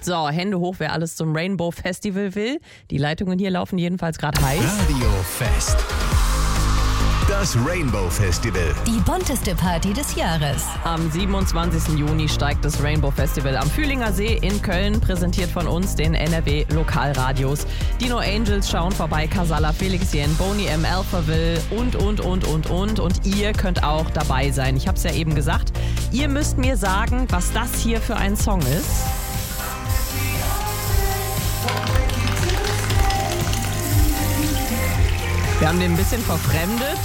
So, Hände hoch, wer alles zum Rainbow Festival will. Die Leitungen hier laufen jedenfalls gerade heiß. Radio Fest. Das Rainbow Festival. Die bunteste Party des Jahres. Am 27. Juni steigt das Rainbow Festival am Fühlinger See in Köln, präsentiert von uns, den NRW Lokalradios. Die No Angels schauen vorbei, Casala, Felix Jen, Boney M, Alphaville und. Und ihr könnt auch dabei sein. Ich habe es ja eben gesagt. Ihr müsst mir sagen, was das hier für ein Song ist. Wir haben den ein bisschen verfremdet.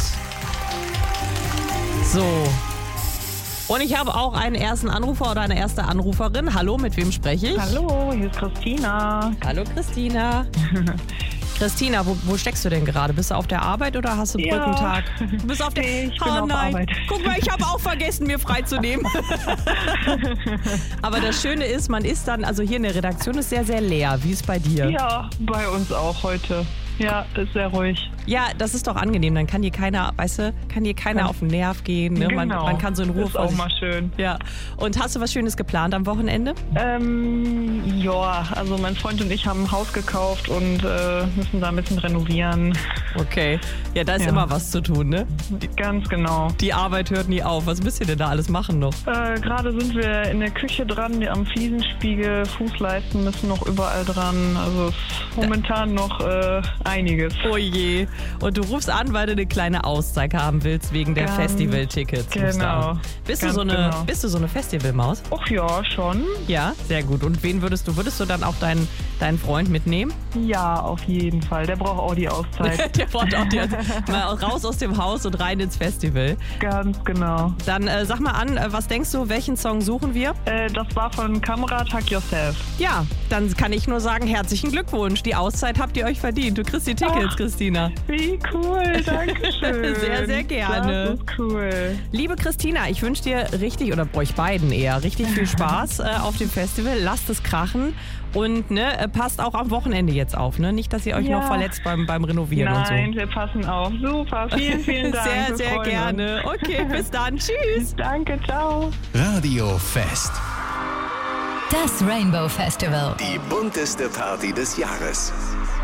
So. Und ich habe auch einen ersten Anrufer oder eine erste Anruferin. Hallo, mit wem spreche ich? Hallo, hier ist Christina. Hallo, Christina. Christina, wo steckst du denn gerade? Bist du auf der Arbeit oder hast du Brückentag? Du bist auf der Ich bin auf Arbeit. Guck mal, ich habe auch vergessen, mir freizunehmen. Aber das Schöne ist, man ist dann, also hier in der Redaktion ist sehr, sehr leer. Wie ist bei dir? Ja, bei uns auch heute. Ja, ist sehr ruhig. Ja, das ist doch angenehm. Dann kann hier keiner, weißt du, auf den Nerv gehen. Ne? Genau. Man kann so in Ruhe ist auch mal schön. Ja. Und hast du was Schönes geplant am Wochenende? Ja, also mein Freund und ich haben ein Haus gekauft und müssen da ein bisschen renovieren. Okay. Ja, da ist immer was zu tun, ne? Ganz genau. Die Arbeit hört nie auf. Was müsst ihr denn da alles machen noch? Gerade sind wir in der Küche dran, am Fliesenspiegel, Fußleisten müssen noch überall dran. Also ist momentan noch einiges. Oh je. Und du rufst an, weil du eine kleine Auszeit haben willst wegen der Festival-Tickets. Genau. Bist du so eine Festivalmaus? Ach ja, schon. Ja, sehr gut. Und wen würdest du dann auch deinen Freund mitnehmen? Ja, auf jeden Fall. Der braucht auch die Auszeit. Der braucht auch mal raus aus dem Haus und rein ins Festival. Ganz genau. Dann sag mal an, was denkst du, welchen Song suchen wir? Das war von Kamerad Hug Yourself. Ja, dann kann ich nur sagen, herzlichen Glückwunsch. Die Auszeit habt ihr euch verdient. Du kriegst die Tickets, Christina. Wie cool, danke schön. Sehr, sehr gerne. Das ist cool. Liebe Christina, ich wünsche dir richtig, oder euch beiden eher, richtig viel Spaß auf dem Festival. Lasst es krachen und passt auch am Wochenende jetzt auf. Ne? Nicht, dass ihr euch noch verletzt beim Renovieren und so. Nein, wir passen auf. Super, vielen Dank. Sehr, sehr gerne. Okay, bis dann. Tschüss. Danke, ciao. Radio Fest. Das Rainbow Festival. Die bunteste Party des Jahres.